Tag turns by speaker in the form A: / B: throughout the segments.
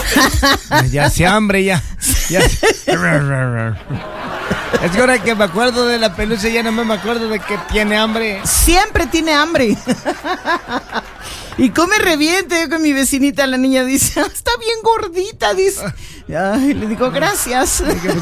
A: Ya se hambre, ya. Es que ahora que me acuerdo de la pelusa, ya no me acuerdo de que tiene hambre.
B: Siempre tiene hambre. Y come reviente. Yo con mi vecinita, la niña dice, está bien gordita, dice. Ay, le digo, gracias.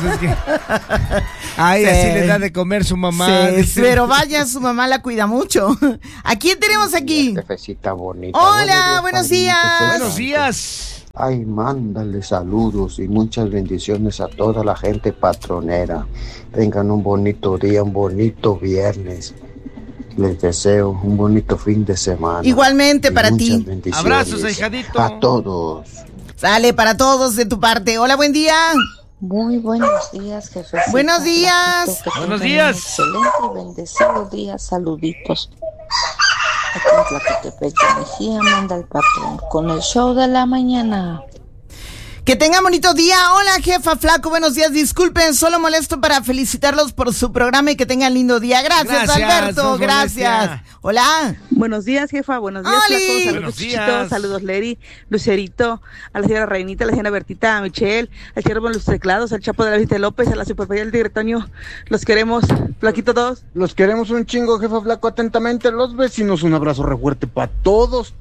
A: Ay, sí. Así le da de comer su mamá.
B: Sí, pero vaya, su mamá la cuida mucho. ¿A quién tenemos aquí?
C: Jefecita bonita.
B: Hola, buenos días.
A: Buenos días.
C: Ay, mándale saludos y muchas bendiciones a toda la gente patronera. Tengan un bonito día, un bonito viernes. Les deseo un bonito fin de semana.
B: Igualmente para ti.
A: Abrazos, ahijadito.
C: A todos.
B: Sale para todos de tu parte. Hola, buen día.
D: Muy buenos días, jefecita.
B: Buenos días.
A: Buenos días.
D: Excelente y bendecido día. Saluditos. Aquí en Tlacotepec, Mejía, manda el patrón con el show de la mañana.
B: Que tengan bonito día. Hola, jefa Flaco, buenos días. Disculpen, solo molesto para felicitarlos por su programa y que tengan lindo día. Gracias Alberto, gracias. Hola.
E: Buenos días, jefa. Buenos días,
B: ¡Oli!
E: Flaco. Saludos,
A: Buenos días.
E: Chichito. Saludos, Leri, Lucerito, a la señora Reinita, a la señora Bertita, a Michelle, al Ciervo en los teclados, al Chapo de la Vista López, a la Superpaya del Tigre Toño. Los queremos, Flaquito, todos.
F: Los queremos un chingo, jefa Flaco. Atentamente, los vecinos. Un abrazo re fuerte para todos,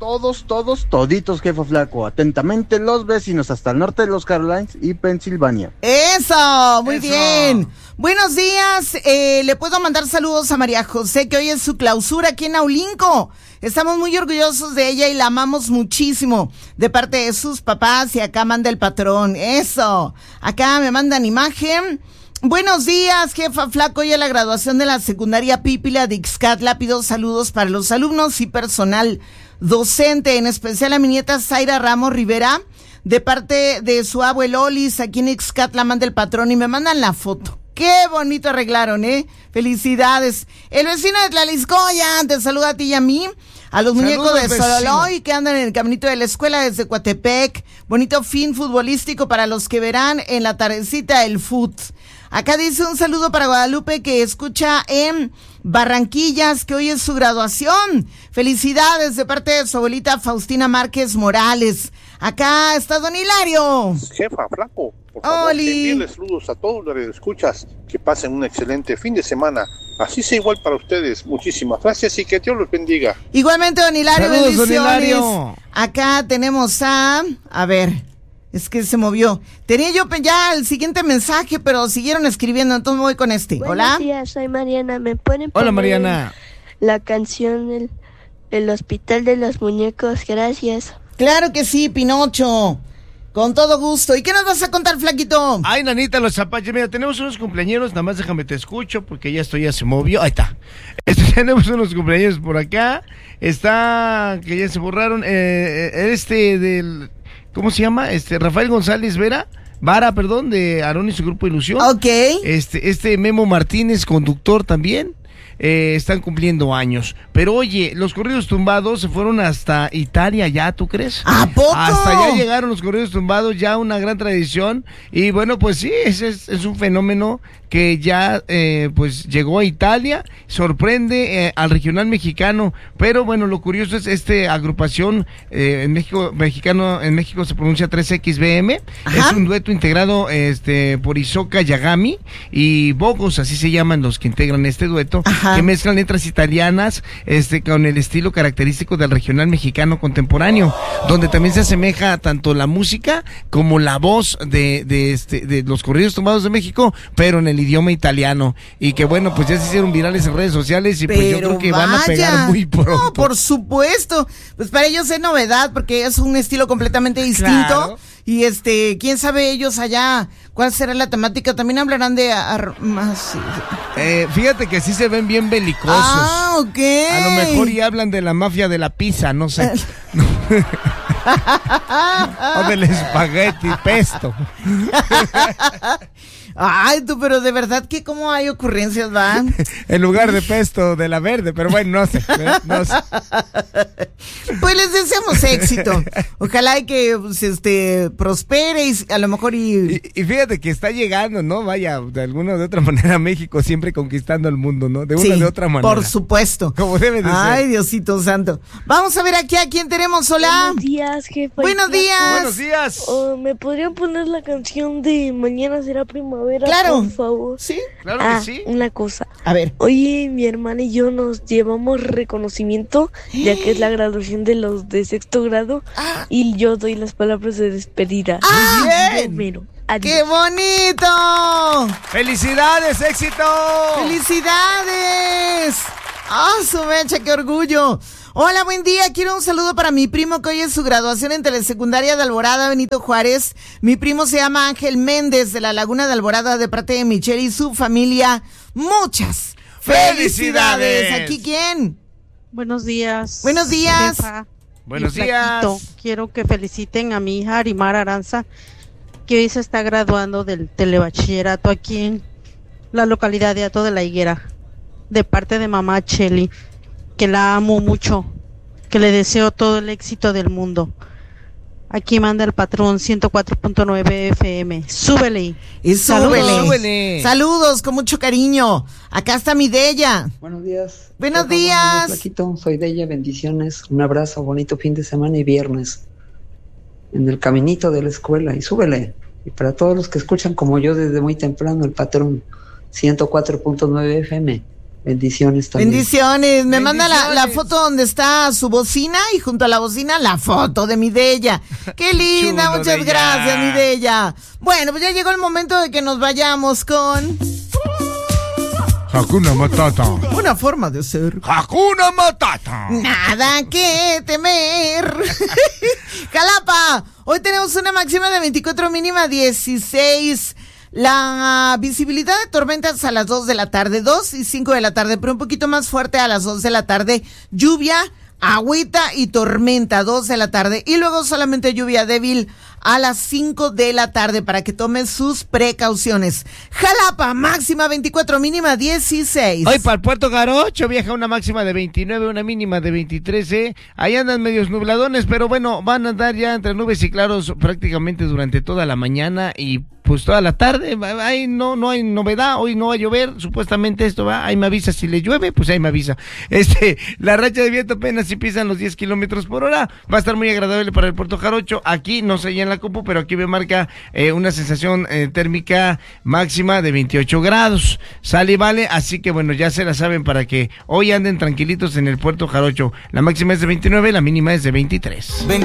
F: toditos, jefa Flaco. Atentamente, los vecinos hasta el norte de los Carolines y Pensilvania.
B: Eso, muy bien. Buenos días, le puedo mandar saludos a María José, que hoy es su clausura aquí en Aulinco. Estamos muy orgullosos de ella y la amamos muchísimo, de parte de sus papás, y acá manda el patrón. Eso, acá me mandan imagen. Buenos días, jefa Flaco. Hoy a la graduación de la secundaria Pípila de Ixcatla pido saludos para los alumnos y personal docente, en especial a mi nieta Zaira Ramos Rivera, de parte de su abuelo Olis, aquí en Ixcatla manda el patrón y me mandan la foto. Qué bonito arreglaron, Felicidades. El vecino de Tlaliscoya te saluda a ti y a mí. A los muñecos de Sololoy que andan en el caminito de la escuela desde Coatepec. Bonito fin futbolístico para los que verán en la tardecita el fut. Acá dice un saludo para Guadalupe, que escucha en Barranquillas, que hoy es su graduación. Felicidades de parte de su abuelita Faustina Márquez Morales. Acá está don Hilario.
G: Jefa Flaco, por favor, envíenles saludos a todos los que escuchas, que pasen un excelente fin de semana. Así sea igual para ustedes. Muchísimas gracias y que Dios los bendiga.
B: Igualmente, don Hilario,
A: saludos,
B: bendiciones.
A: Don Hilario.
B: Acá tenemos a ver, es que se movió. Tenía yo ya el siguiente mensaje, pero siguieron escribiendo, entonces me voy con este. Hola.
H: Buenos días, soy Mariana. ¿Me pueden poner
A: Hola, Mariana.
H: la canción El Hospital de los Muñecos? Gracias.
B: Claro que sí, Pinocho. Con todo gusto. ¿Y qué nos vas a contar, Flaquito?
A: Ay, nanita, los zapatos. Mira, tenemos unos cumpleañeros, nada más déjame te escucho, porque ya se movió. Ahí está. Tenemos unos cumpleaños por acá. Está, que ya se borraron. ¿Cómo se llama? Rafael González Vara, de Aarón y su grupo Ilusión.
B: Ok.
A: Memo Martínez, conductor también. Están cumpliendo años. Pero oye, los corridos tumbados se fueron hasta Italia ya, ¿tú crees?
B: ¿A poco?
A: Hasta allá llegaron los corridos tumbados, ya una gran tradición. Y bueno, pues sí, es un fenómeno que ya pues llegó a Italia, sorprende al regional mexicano. Pero bueno, lo curioso es agrupación en México se pronuncia 3XBM.
B: Ajá.
A: Es un dueto integrado por Isoka Yagami y Bogos, así se llaman los que integran este dueto. Ajá. Que mezclan letras italianas con el estilo característico del regional mexicano contemporáneo, donde también se asemeja tanto la música como la voz de los corridos tumbados de México, pero en el idioma italiano. Y que bueno, pues ya se hicieron virales en redes sociales y pues yo creo que van a pegar muy pronto.
B: No, por supuesto. Pues para ellos es novedad porque es un estilo completamente distinto. Claro. Y quién sabe ellos allá cuál será la temática. También hablarán de más.
A: Fíjate que sí se ven bien belicosos.
B: Ah, ok.
A: A lo mejor y hablan de la mafia de la pizza, no sé. O del espagueti pesto.
B: Ay, tú, pero de verdad que cómo hay ocurrencias, ¿va?
A: En lugar de pesto, de la verde, pero bueno, no sé.
B: Pues les deseamos éxito. Ojalá y que pues, prospere y a lo mejor y
A: fíjate que está llegando, ¿no? Vaya, de alguna o de otra manera México siempre conquistando el mundo, ¿no? De una o de otra manera.
B: Por supuesto.
A: Como debe de ser.
B: Ay, Diosito santo. Vamos a ver aquí a quién tenemos. Hola.
H: Buenos días, jefa.
B: Buenos días.
A: Buenos días.
H: ¿Me podrían poner la canción de Mañana será primavera,
B: claro,
H: por favor?
B: Sí,
A: claro que sí.
H: Una cosa.
B: A ver.
H: Oye, mi hermana y yo nos llevamos reconocimiento, ya que es la graduación de los de 6º grado, y yo doy las palabras de despedida.
B: Bien. ¡Qué bonito!
A: ¡Felicidades, éxito!
B: ¡Felicidades! Su mecha, qué orgullo! Hola, buen día. Quiero un saludo para mi primo que hoy es su graduación en telesecundaria de Alborada, Benito Juárez. Mi primo se llama Ángel Méndez de la Laguna de Alborada, de parte de Michelle y su familia. Muchas felicidades. ¿Aquí quién?
I: Buenos días.
B: Buenos días.
I: Jefa.
A: Buenos días.
I: Quiero que feliciten a mi hija Arimar Aranza, que hoy se está graduando del telebachillerato aquí en la localidad de Hato de la Higuera, de parte de mamá Cheli, que la amo mucho, que le deseo todo el éxito del mundo. Aquí manda el patrón 104.9 FM. Súbele.
B: Y
A: súbele.
B: Súbele. Saludos con mucho cariño. Acá está mi Deya.
J: Buenos días.
B: Buenos días.
J: Flaquito, soy Deya, bendiciones. Un abrazo, bonito fin de semana y viernes. En el caminito de la escuela. Y súbele. Y para todos los que escuchan como yo desde muy temprano, el patrón 104.9 FM. Bendiciones también.
B: Bendiciones. Me manda la foto donde está su bocina y junto a la bocina la foto de mi Deya. Qué linda, chulo, muchas gracias, mi Deya. Bueno, pues ya llegó el momento de que nos vayamos con
A: Hakuna Matata.
B: Una forma de ser.
A: Hakuna Matata.
B: Nada que temer. Jalapa, hoy tenemos una máxima de 24, mínima 16. La visibilidad de tormentas a las 2 de la tarde, 2 y 5 de la tarde, pero un poquito más fuerte a las 2 de la tarde. Lluvia, agüita y tormenta, 2 de la tarde. Y luego solamente lluvia débil a las 5 de la tarde para que tomen sus precauciones. Jalapa, máxima 24, mínima 16.
A: Hoy para el Puerto Jarocho viaja una máxima de 29, una mínima de 23, Ahí andan medios nubladones, pero bueno, van a andar ya entre nubes y claros prácticamente durante toda la mañana y pues toda la tarde. Ahí no hay novedad, hoy no va a llover, supuestamente esto va, ahí me avisa si le llueve, pues ahí me avisa. La racha de viento apenas si pisan los 10 kilómetros por hora, va a estar muy agradable para el Puerto Jarocho. Aquí no sé ya en la compu, pero aquí me marca una sensación térmica máxima de 28 grados, sale y vale, así que bueno, ya se la saben para que hoy anden tranquilitos en el Puerto Jarocho. La máxima es de 29, la mínima es de 23.